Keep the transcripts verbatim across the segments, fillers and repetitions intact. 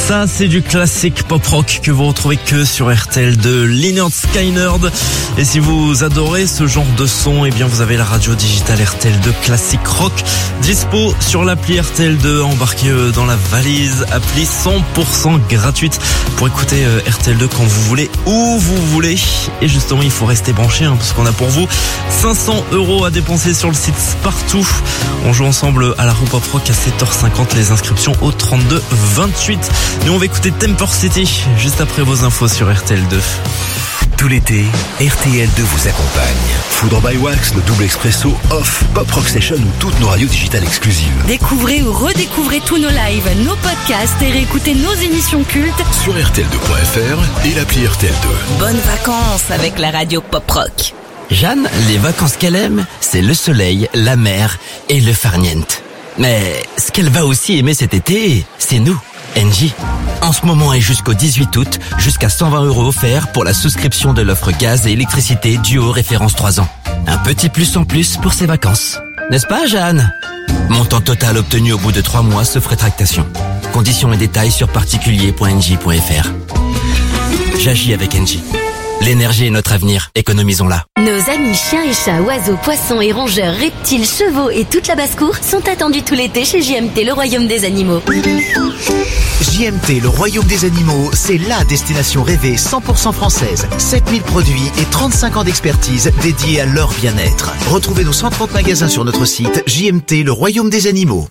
Ça, c'est du classique pop-rock que vous retrouvez que sur R T L deux, Lynyrd Skynyrd. Et si vous adorez ce genre de son, eh bien vous avez la radio digitale R T L deux Classic Rock dispo sur l'appli R T L deux, embarquée dans la valise, appli cent pour cent gratuite pour écouter R T L deux quand vous voulez, où vous voulez. Et justement, il faut rester branché hein, parce qu'on a pour vous cinq cents euros à dépenser sur le site Spartoo. On joue ensemble à la roue pop rock à sept heures cinquante, les inscriptions au trente-deux vingt-huit. Nous on va écouter Temper City juste après vos infos sur R T L deux. Tout l'été, R T L deux vous accompagne. Foudre by Wax, le double expresso, Off, Pop Rock Session ou toutes nos radios digitales exclusives. Découvrez ou redécouvrez tous nos lives, nos podcasts et réécoutez nos émissions cultes sur R T L deux point F R et l'appli R T L deux. Bonnes vacances avec la radio Pop Rock. Jeanne, les vacances qu'elle aime, c'est le soleil, la mer et le farniente. Mais ce qu'elle va aussi aimer cet été, c'est nous, Engie. En ce moment et jusqu'au dix-huit août, jusqu'à cent vingt euros offerts pour la souscription de l'offre gaz et électricité duo référence trois ans. Un petit plus en plus pour ses vacances. N'est-ce pas, Jeanne? Montant total obtenu au bout de trois mois sauf rétractation. Conditions et détails sur particulier point engie point F R. J'agis avec Engie. L'énergie est notre avenir, économisons-la. Nos amis chiens et chats, oiseaux, poissons et rongeurs, reptiles, chevaux et toute la basse-cour sont attendus tout l'été chez J M T, le royaume des animaux. J M T, le royaume des animaux, c'est la destination rêvée cent pour cent française. sept mille produits et trente-cinq ans d'expertise dédiés à leur bien-être. Retrouvez nos cent trente magasins sur notre site J M T, le royaume des animaux.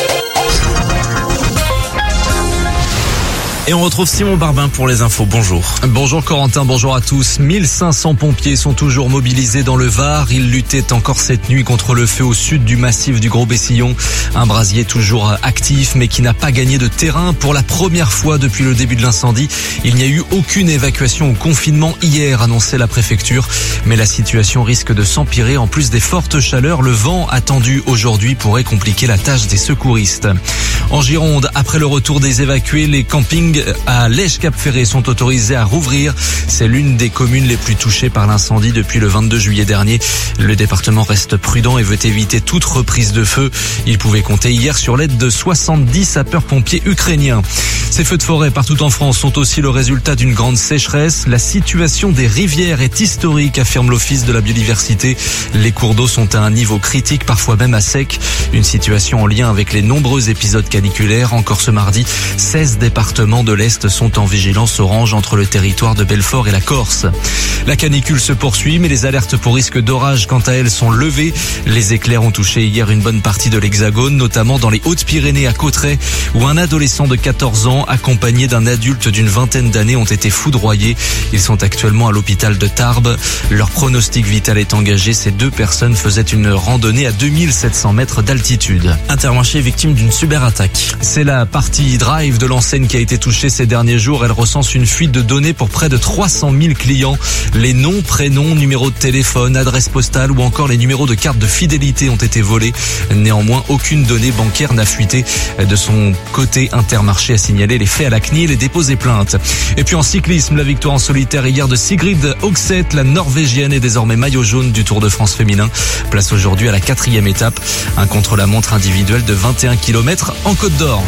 Et on retrouve Simon Barbin pour les infos. Bonjour. Bonjour Corentin, bonjour à tous. mille cinq cents pompiers sont toujours mobilisés dans le Var. Ils luttaient encore cette nuit contre le feu au sud du massif du Gros-Bessillon. Un brasier toujours actif mais qui n'a pas gagné de terrain. Pour la première fois depuis le début de l'incendie, il n'y a eu aucune évacuation ou confinement hier, annonçait la préfecture. Mais la situation risque de s'empirer. En plus des fortes chaleurs, le vent attendu aujourd'hui pourrait compliquer la tâche des secouristes. En Gironde, après le retour des évacués, les campings à Lège-Cap-Ferré sont autorisés à rouvrir. C'est l'une des communes les plus touchées par l'incendie depuis le vingt-deux juillet dernier. Le département reste prudent et veut éviter toute reprise de feu. Il pouvait compter hier sur l'aide de soixante-dix sapeurs-pompiers ukrainiens. Ces feux de forêt partout en France sont aussi le résultat d'une grande sécheresse. La situation des rivières est historique, affirme l'Office de la biodiversité. Les cours d'eau sont à un niveau critique, parfois même à sec. Une situation en lien avec les nombreux épisodes caniculaires. Encore ce mardi, seize départements de l'Est sont en vigilance orange entre le territoire de Belfort et la Corse. La canicule se poursuit, mais les alertes pour risque d'orage, quant à elles, sont levées. Les éclairs ont touché hier une bonne partie de l'Hexagone, notamment dans les Hautes-Pyrénées à Cauterets, où un adolescent de quatorze ans, accompagné d'un adulte d'une vingtaine d'années, ont été foudroyés. Ils sont actuellement à l'hôpital de Tarbes. Leur pronostic vital est engagé. Ces deux personnes faisaient une randonnée à deux mille sept cents mètres d'altitude. Intermarché est victime d'une cyberattaque. C'est la partie drive de l'enseigne qui a été touchée ces derniers jours. Elle recense une fuite de données pour près de trois cent mille clients. Les noms, prénoms, numéros de téléphone, adresses postales ou encore les numéros de carte de fidélité ont été volés. Néanmoins, aucune donnée bancaire n'a fuité. De son côté, Intermarché a signalé les faits à la C N I L et déposé plainte. Et puis en cyclisme, la victoire en solitaire hier de Sigrid Høgseth, la Norvégienne est désormais maillot jaune du Tour de France féminin. Place aujourd'hui à la quatrième étape, un contre-la-montre individuel de vingt et un kilomètres en Côte d'Or.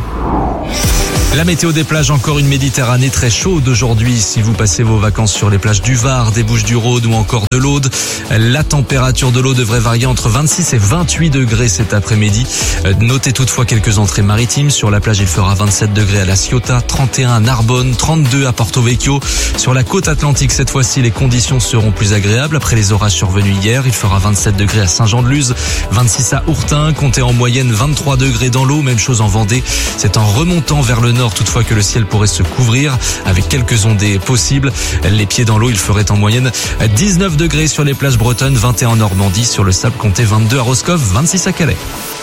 La météo des plages, encore une Méditerranée très chaude aujourd'hui. Si vous passez vos vacances sur les plages du Var, des Bouches-du-Rhône ou encore de l'Aude, la température de l'eau devrait varier entre vingt-six et vingt-huit degrés cet après-midi. Notez toutefois quelques entrées maritimes. Sur la plage, il fera vingt-sept degrés à La Ciotat, trente et un à Narbonne, trente-deux à Porto Vecchio. Sur la côte atlantique, cette fois-ci, les conditions seront plus agréables. Après les orages survenus hier, il fera vingt-sept degrés à Saint-Jean-de-Luz, vingt-six à Ourtin, comptez en moyenne vingt-trois degrés dans l'eau. Même chose en Vendée. C'est en remontant vers le nord toutefois que le ciel pourrait se couvrir avec quelques ondées possibles. Les pieds dans l'eau, il ferait en moyenne dix-neuf degrés sur les plages bretonnes, vingt et un en Normandie, sur le sable comptez vingt-deux à Roscoff, vingt-six à Calais.